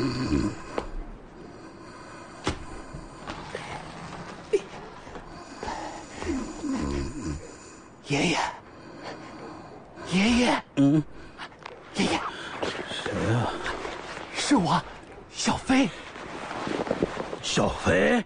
爷爷，爷爷，爷爷， 谁呀？ 是我，小飞。 小飞，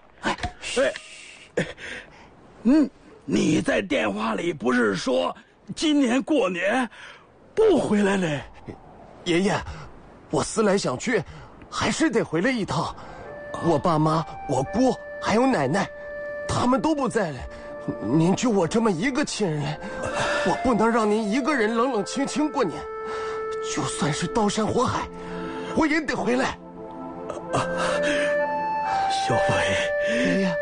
你在电话里不是说今年过年不回来嘞？ 爷爷，我思来想去，还是得回来一趟。我爸妈、我姑还有奶奶，他们都不在了。您就我这么一个亲人，我不能让您一个人冷冷清清过年。就算是刀山火海，我也得回来。 小飞， 爷爷，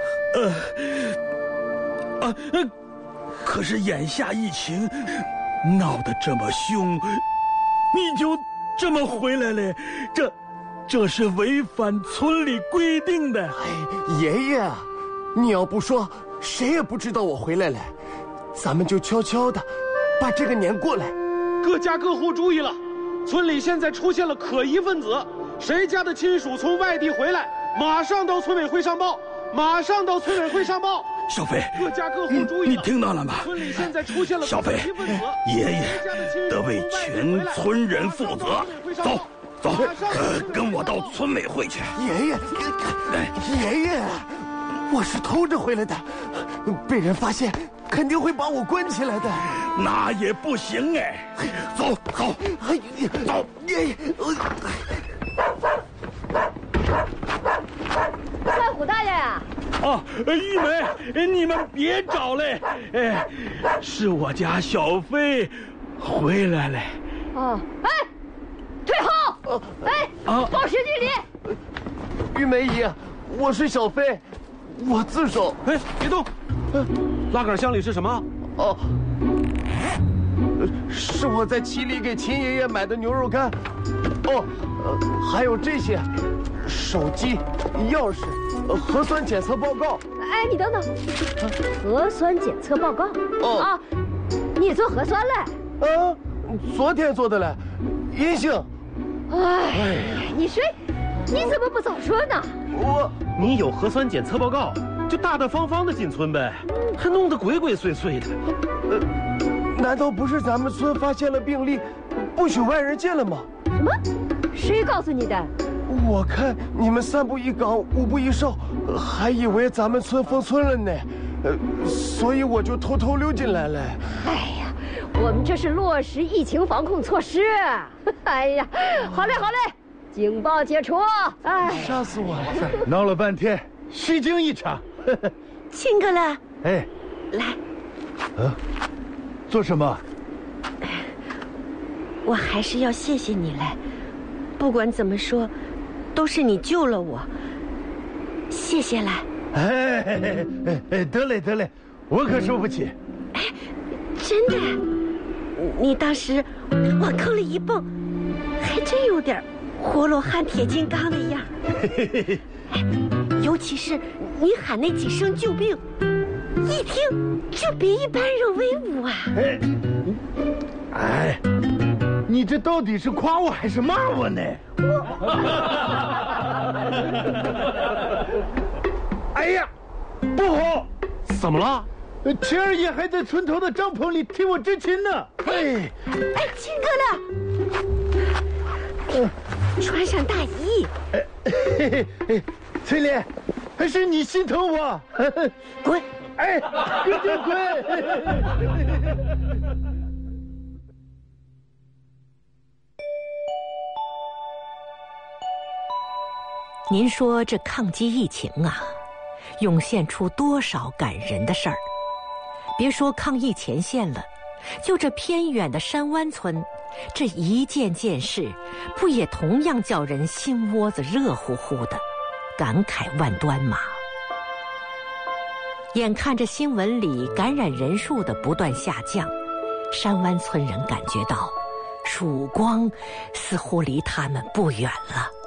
可是眼下疫情闹得这么凶，你就这么回来了？这是违反村里规定的。 爷爷，你要不说，谁也不知道我回来了。咱们就悄悄的把这个年过来。 各家各户注意了，村里现在出现了可疑分子，谁家的亲属从外地回来，马上到村委会上报，马上到村委会上报。 小飞， 各家各户注意了， 你听到了吗？ 村里现在出现了小飞，爷爷得为全村人负责。走，跟我到村委会去。 爷爷，爷爷，我是偷着回来的，被人发现肯定会把我关起来的。 那也不行哎，走， 爷爷。 三虎大爷呀！ 玉梅，你们别找嘞，是我家小飞回来了。 退后！保持距离。 玉梅姨，我是小飞，我自首。 别动！拉杆箱里是什么？ 是我在七里给秦爷爷买的牛肉干。还有这些，手机、钥匙、核酸检测报告。 你等等，核酸检测报告。你做核酸嘞？ 昨天做的嘞，阴性。 你怎么不早说呢？ 你有核酸检测报告，就大大方方的进村呗，还弄得鬼鬼祟祟的。 难道不是咱们村发现了病例，不许外人进了吗？ 什么？谁告诉你的？ 我看你们3步一岗5步一哨，还以为咱们村封村了呢，所以我就偷偷溜进来了。 我们这是落实疫情防控措施。好嘞，警报解除。 吓死我了！ 闹了半天，虚惊一场。 亲哥了。来。 做什么？ 我还是要谢谢你嘞，不管怎么说，都是你救了我，谢谢啦。 得嘞，我可受不起。 真的，你当时往坑里一蹦，还真有点活络汉铁金刚的样。尤其是你喊那几声救命，一听这比一般人威武啊！ 你这到底是夸我还是骂我呢？哎呀，不好！ 怎么了？ 秦二爷还在村头的帐篷里替我执勤呢。 亲哥了，穿上大衣。 翠莲，还是你心疼我。 滚！ 滚就滚！ 您说这抗击疫情啊，涌现出多少感人的事儿？别说抗疫前线了，就这偏远的山湾村，这一件件事，不也同样叫人心窝子热乎乎的，感慨万端吗？眼看着新闻里感染人数的不断下降，山湾村人感觉到曙光似乎离他们不远了。